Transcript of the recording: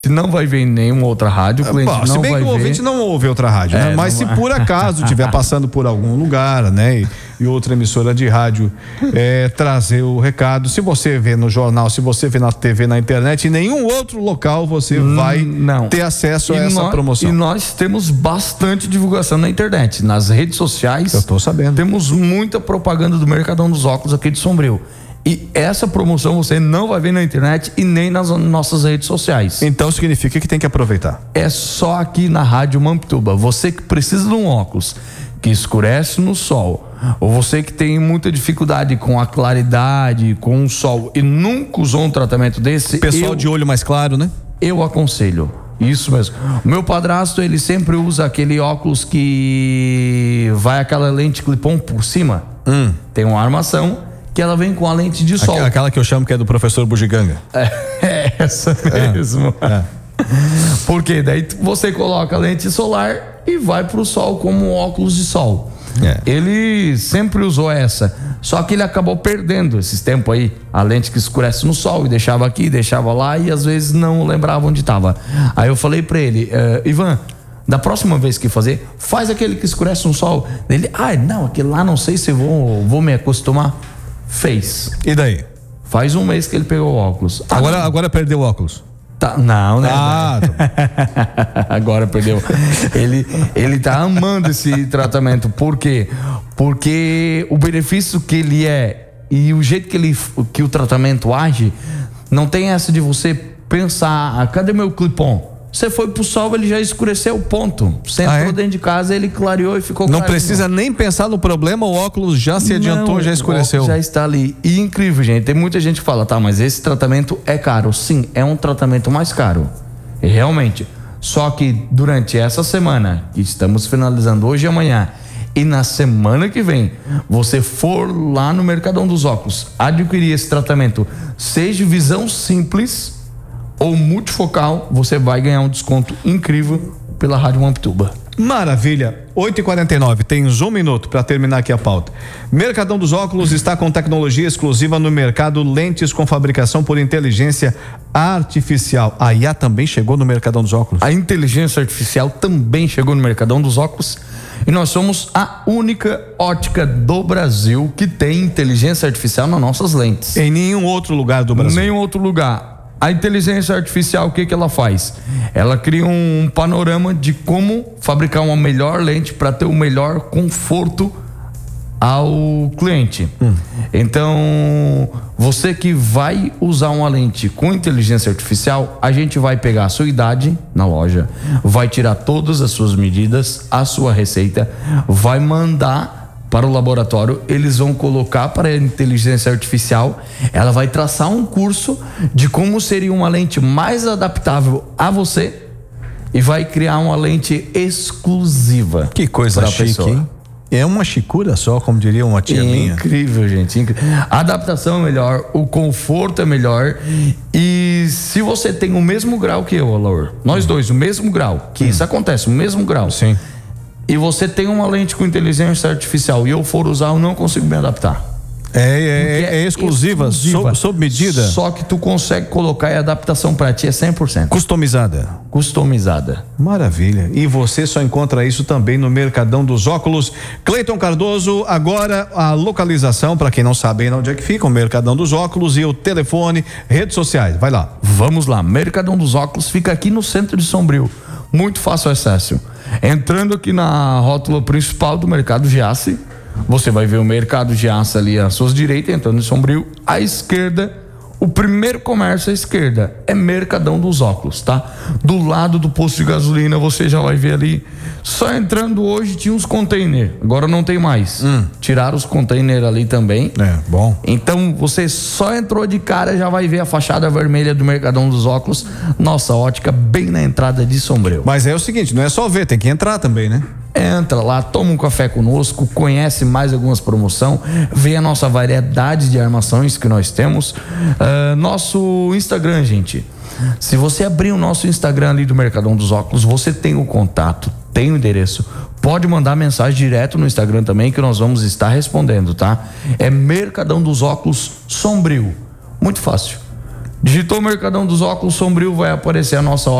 não vai ver em nenhuma outra rádio. O cliente se não bem vai que o ver. ouvinte não ouve outra rádio, né? Mas se por acaso estiver passando por algum lugar, né? E outra emissora de rádio trazer o recado, se você vê no jornal, se você vê na TV, na internet, em nenhum outro local você vai ter acesso a essa promoção. E nós temos bastante divulgação na internet, nas redes sociais. Eu tô sabendo. Temos muita propaganda do Mercadão dos Óculos aqui de Sombrio. E essa promoção você não vai ver na internet e nem nas nossas redes sociais. Então significa que tem que aproveitar. É só aqui na Rádio Mampituba. Você que precisa de um óculos que escurece no sol, ou você que tem muita dificuldade com a claridade, com o sol e nunca usou um tratamento desse, pessoal de olho mais claro, né? Eu aconselho. Isso mesmo. O meu padrasto, ele sempre usa aquele óculos que vai aquela lente clip-on por cima. Tem uma armação que ela vem com a lente de sol. Aquela que eu chamo que é do professor Bugiganga. É essa mesmo. Porque daí você coloca a lente solar e vai pro sol como um óculos de sol. Ele sempre usou essa, só que ele acabou perdendo esses tempos aí, a lente que escurece no sol, e deixava aqui, deixava lá, e às vezes não lembrava onde estava. Aí eu falei pra ele, Ivan, da próxima vez que fazer, faz aquele que escurece no sol. Ele, não, aquele lá não sei se vou me acostumar. Fez. E daí? Faz um mês que ele pegou o óculos. Agora perdeu o óculos. Não, né? Agora perdeu. Ele tá amando esse tratamento. Por quê? Porque o benefício que ele e o jeito que o tratamento age, não tem essa de você pensar, cadê meu clip-on? Você foi pro sol, ele já escureceu, ponto. Você entrou dentro de casa, ele clareou e ficou claro. Não precisa nem pensar no problema, o óculos já se adiantou, já escureceu. Já está ali. E incrível, gente. Tem muita gente que fala, mas esse tratamento é caro. Sim, é um tratamento mais caro. Realmente. Só que durante essa semana, que estamos finalizando hoje e amanhã, e na semana que vem, você for lá no Mercadão dos Óculos, adquirir esse tratamento, seja visão simples ou multifocal, você vai ganhar um desconto incrível pela Rádio Mampituba. Maravilha. 8h49, tens 1 minuto para terminar aqui a pauta. Mercadão dos Óculos está com tecnologia exclusiva no mercado, lentes com fabricação por inteligência artificial. A IA também chegou no Mercadão dos Óculos. A inteligência artificial também chegou no Mercadão dos Óculos, e nós somos a única ótica do Brasil que tem inteligência artificial nas nossas lentes. Em nenhum outro lugar do Brasil. Nenhum outro lugar. A inteligência artificial, o que ela faz? Ela cria um panorama de como fabricar uma melhor lente para ter o melhor conforto ao cliente. Então, você que vai usar uma lente com inteligência artificial, a gente vai pegar a sua idade na loja, vai tirar todas as suas medidas, a sua receita, vai mandar para o laboratório, eles vão colocar para a inteligência artificial, ela vai traçar um curso de como seria uma lente mais adaptável a você e vai criar uma lente exclusiva. Que coisa chique, hein? É uma chicura só, como diria uma tia minha. Incrível, gente. A adaptação é melhor, o conforto é melhor, e se você tem o mesmo grau que eu, Alaor, nós dois, o mesmo grau, que isso acontece, o mesmo grau. Sim. E você tem uma lente com inteligência artificial e eu for usar, eu não consigo me adaptar. É exclusiva, sob medida. Só que tu consegue colocar, e a adaptação para ti é 100%. Customizada. Maravilha. E você só encontra isso também no Mercadão dos Óculos. Cleiton Cardoso, agora a localização, para quem não sabe ainda onde é que fica o Mercadão dos Óculos, e o telefone, redes sociais. Vai lá. Vamos lá. Mercadão dos Óculos fica aqui no centro de Sombrio. Muito fácil acesso. Entrando aqui na rótula principal do Mercado Giasse, você vai ver o Mercado Giasse ali à sua direita, entrando em Sombrio. À esquerda, o primeiro comércio à esquerda é Mercadão dos Óculos, tá? Do lado do posto de gasolina, você já vai ver ali. Só entrando hoje tinha uns containers, agora não tem mais. Tiraram os containers ali também. Bom. Então você só entrou de cara, já vai ver a fachada vermelha do Mercadão dos Óculos, nossa ótica bem na entrada de Sombrio. Mas é o seguinte, não é só ver, tem que entrar também, né? Entra lá, toma um café conosco, conhece mais algumas promoções, vê a nossa variedade de armações que nós temos. Nosso Instagram, gente, se você abrir o nosso Instagram ali do Mercadão dos Óculos, você tem o contato, tem o endereço, pode mandar mensagem direto no Instagram também, que nós vamos estar respondendo, tá? É Mercadão dos Óculos Sombrio, muito fácil. Digitou Mercadão dos Óculos Sombrio, vai aparecer a nossa